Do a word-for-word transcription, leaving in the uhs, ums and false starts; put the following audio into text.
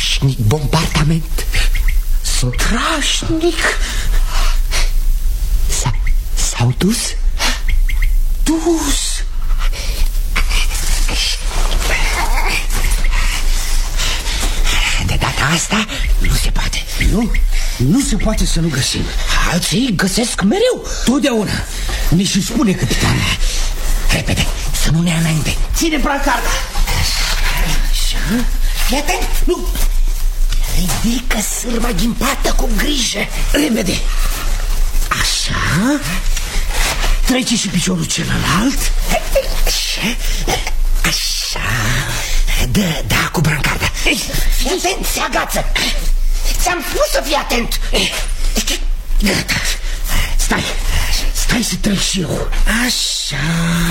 strașnic bombardament. Strașnic. S-au dus? Dus. De data asta nu se poate. Nu? Nu se poate să nu găsim. Alții găsesc mereu. Totdeauna. Mi și spune capitan. Repede, să nu ne ia înainte. Ține brancarda. Așa. Fii atent, nu. Ridică sârma ghimpată cu grijă. Repede. Așa. Trece și piciorul celălalt. Așa. Așa. Dă, da, cu brancarda. Fii atent, se agață. Ți-am spus să fii atent. Gata. Stai. Stai să trec și eu. Așa.